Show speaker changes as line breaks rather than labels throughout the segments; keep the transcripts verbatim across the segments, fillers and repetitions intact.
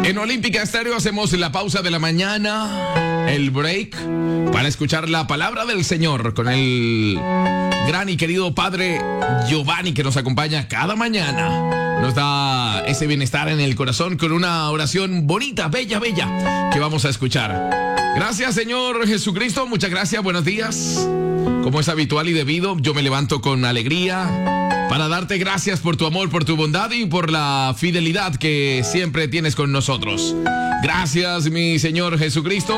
En Olímpica Estéreo hacemos la pausa de la mañana, el break, para escuchar la palabra del Señor con el gran y querido Padre Giovanni, que nos acompaña cada mañana. Nos da ese bienestar en el corazón con una oración bonita, bella, bella, que vamos a escuchar. Gracias, Señor Jesucristo. Muchas gracias. Buenos días. Como es habitual y debido, yo me levanto con alegría para darte gracias por tu amor, por tu bondad y por la fidelidad que siempre tienes con nosotros. Gracias, mi Señor Jesucristo.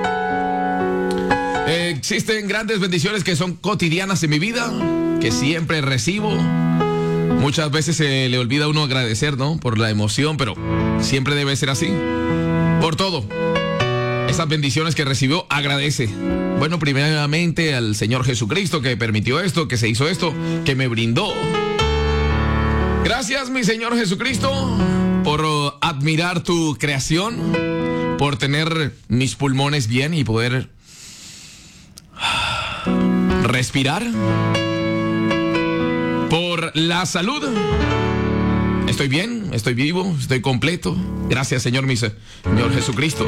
Eh, existen grandes bendiciones que son cotidianas en mi vida, que siempre recibo. Muchas veces se le olvida a uno agradecer, ¿no? Por la emoción, pero siempre debe ser así. Por todo. Esas bendiciones que recibió, agradece. Bueno, primeramente al Señor Jesucristo que permitió esto, que se hizo esto, que me brindó. Gracias, mi Señor Jesucristo, por uh, admirar tu creación, por tener mis pulmones bien y poder uh, respirar, por la salud. Estoy bien, estoy vivo, estoy completo. Gracias, Señor, mi Señor Jesucristo.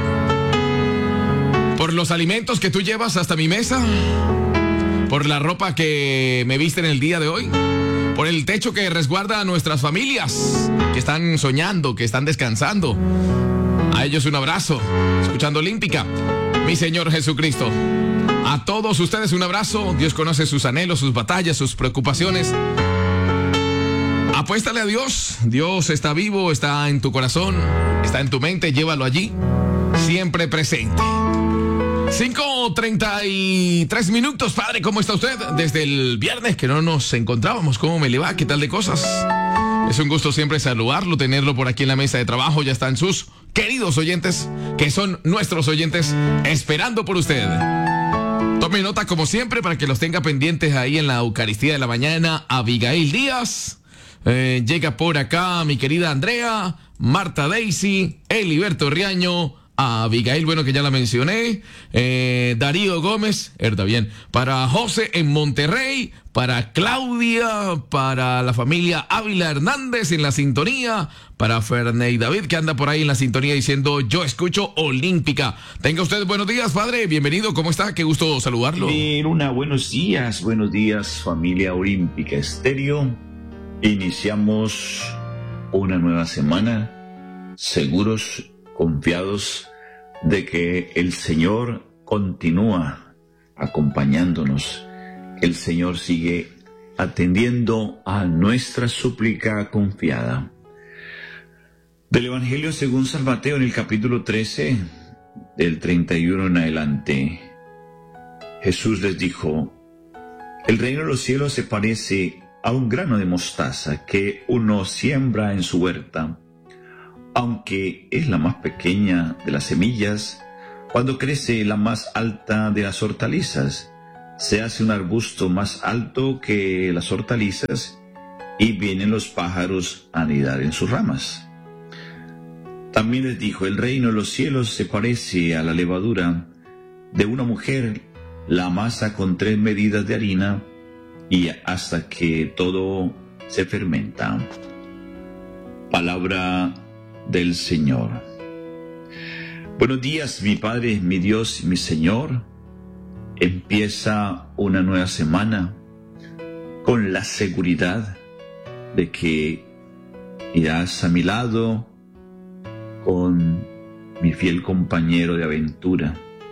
Por los alimentos que tú llevas hasta mi mesa, por la ropa que me viste en el día de hoy, por el techo que resguarda a nuestras familias que están soñando, que están descansando. A ellos un abrazo, escuchando Olímpica, mi Señor Jesucristo. A todos ustedes un abrazo. Dios conoce sus anhelos, sus batallas, sus preocupaciones. Apuéstale a Dios. Dios está vivo, está en tu corazón, está en tu mente, llévalo allí, siempre presente. cinco treinta y tres minutos, Padre, ¿cómo está usted? Desde el viernes que no nos encontrábamos, ¿cómo me le va? ¿Qué tal de cosas? Es un gusto siempre saludarlo, tenerlo por aquí en la mesa de trabajo. Ya están sus queridos oyentes, que son nuestros oyentes, esperando por usted. Tome nota como siempre para que los tenga pendientes ahí en la Eucaristía de la mañana. Abigail Díaz, eh, llega por acá mi querida Andrea, Marta Daisy, Eliberto Riaño, a Abigail, bueno, que ya la mencioné, eh, Darío Gómez, está bien, para José en Monterrey, para Claudia, para la familia Ávila Hernández en la sintonía, para Ferney David, que anda por ahí en la sintonía diciendo, yo escucho Olímpica. Tenga usted buenos días, Padre, bienvenido, ¿cómo está? Qué gusto saludarlo.
Eh, Luna, buenos días, buenos días, familia Olímpica Estéreo. Iniciamos una nueva semana, seguros, confiados de que el Señor continúa acompañándonos. El Señor sigue atendiendo a nuestra súplica confiada. Del Evangelio según San Mateo, en el capítulo trece, del treinta y uno en adelante, Jesús les dijo: el reino de los cielos se parece a un grano de mostaza que uno siembra en su huerta. Aunque es la más pequeña de las semillas, cuando crece la más alta de las hortalizas, se hace un arbusto más alto que las hortalizas y vienen los pájaros a anidar en sus ramas. También les dijo: el reino de los cielos se parece a la levadura de una mujer, la amasa con tres medidas de harina y hasta que todo se fermenta. Palabra del Señor. Buenos días, mi Padre, mi Dios y mi Señor. Empieza una nueva semana con la seguridad de que irás a mi lado con mi fiel compañero de aventura.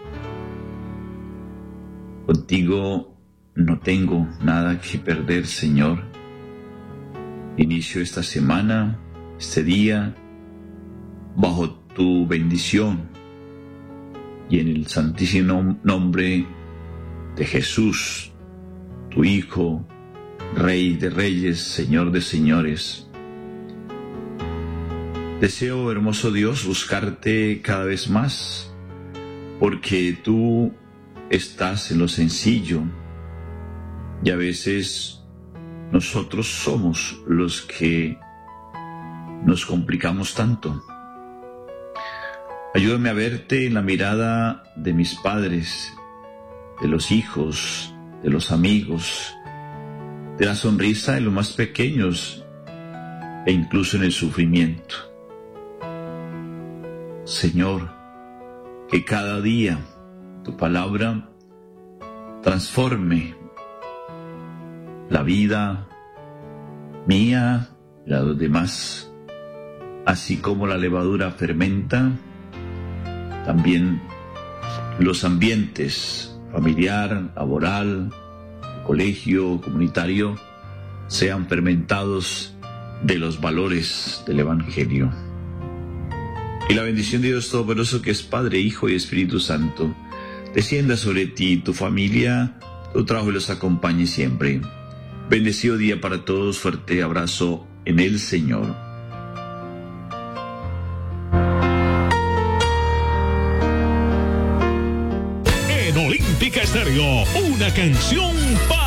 Contigo no tengo nada que perder, Señor. Inicio esta semana, este día, bajo tu bendición y en el santísimo nombre de Jesús, tu Hijo, Rey de Reyes, Señor de Señores. Deseo, hermoso Dios, buscarte cada vez más, porque tú estás en lo sencillo y a veces nosotros somos los que nos complicamos tanto. Ayúdame a verte en la mirada de mis padres, de los hijos, de los amigos, de la sonrisa en los más pequeños e incluso en el sufrimiento. Señor, que cada día tu palabra transforme la vida mía y la de los demás, así como la levadura fermenta, también los ambientes familiar, laboral, colegio, comunitario, sean fermentados de los valores del Evangelio. Y la bendición de Dios Todopoderoso, que es Padre, Hijo y Espíritu Santo, descienda sobre ti, tu familia, tu trabajo y los acompañe siempre. Bendecido día para todos, fuerte abrazo en el Señor.
En Olímpica Estéreo, una canción para